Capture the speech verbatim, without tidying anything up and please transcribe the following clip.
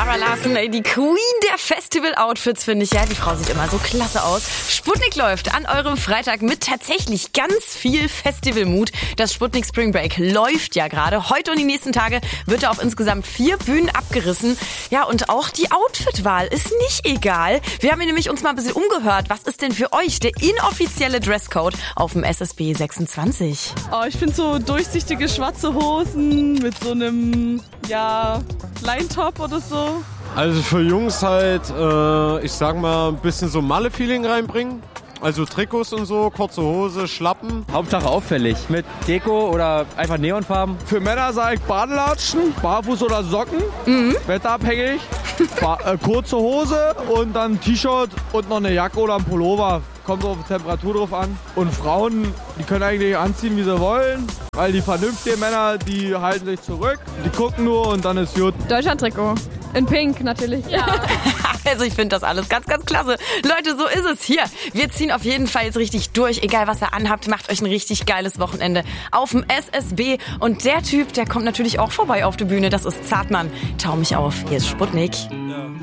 Zara Larsson, ey, die Queen der Festival-Outfits, finde ich. Ja, die Frau sieht immer so klasse aus. Sputnik läuft an eurem Freitag mit tatsächlich ganz viel Festivalmut. Das Sputnik Spring Break läuft ja gerade. Heute und die nächsten Tage wird er auf insgesamt vier Bühnen abgerissen. Ja, und auch die Outfitwahl ist nicht egal. Wir haben hier nämlich uns mal ein bisschen umgehört. Was ist denn für euch der inoffizielle Dresscode auf dem S S B sechsundzwanzig? Oh, ich finde so durchsichtige schwarze Hosen mit so einem, ja, Line-Top oder so. Also für Jungs halt, äh, ich sag mal, ein bisschen so Malle-Feeling reinbringen. Also Trikots und so, kurze Hose, Schlappen. Hauptsache auffällig. Mit Deko oder einfach Neonfarben. Für Männer sage ich Badelatschen, Barfuß oder Socken. Mhm. Wetterabhängig. ba- äh, kurze Hose und dann ein T-Shirt und noch eine Jacke oder ein Pullover. Kommt auf die Temperatur drauf an. Und Frauen, die können eigentlich anziehen, wie sie wollen. Weil die vernünftigen Männer, die halten sich zurück. Die gucken nur und dann ist gut. Deutschland-Trikot. In Pink natürlich. Ja. Also ich finde das alles ganz, ganz klasse. Leute, so ist es hier. Wir ziehen auf jeden Fall jetzt richtig durch. Egal, was ihr anhabt, macht euch ein richtig geiles Wochenende auf dem S S B. Und der Typ, der kommt natürlich auch vorbei auf die Bühne. Das ist Zartmann. Tau mich auf. Hier ist Sputnik. Ja.